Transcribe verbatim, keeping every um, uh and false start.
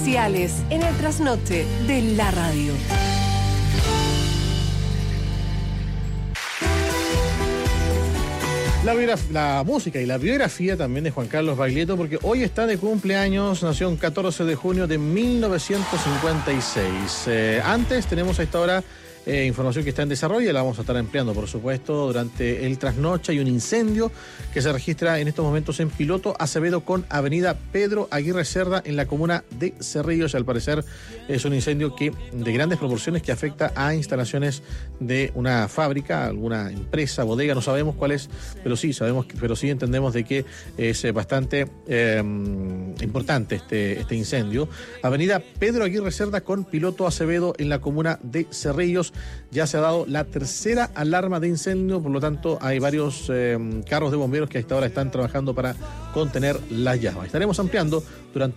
especiales en el trasnoche de la radio. La, la música y la biografía también de Juan Carlos Baglietto, porque hoy está de cumpleaños, nació el catorce de junio de mil novecientos cincuenta y seis. Eh, antes tenemos a esta hora eh, información que está en desarrollo y la vamos a estar empleando, por supuesto, durante el trasnoche. Hay un incendio que se registra en estos momentos en Piloto Acevedo con avenida Pedro Aguirre Cerda en la comuna de Cerrillos. Al parecer es un incendio que de grandes proporciones que afecta a instalaciones de una fábrica, alguna empresa, bodega, no sabemos cuál es, pero sí sabemos, que, pero sí entendemos de que es bastante eh, importante este, este incendio. Avenida Pedro Aguirre Cerda con Piloto Acevedo en la comuna de Cerrillos. Ya se ha dado la tercera alarma de incendio, por lo tanto hay varios eh, carros de bomberos que a esta hora están trabajando para contener las llamas. Estaremos ampliando durante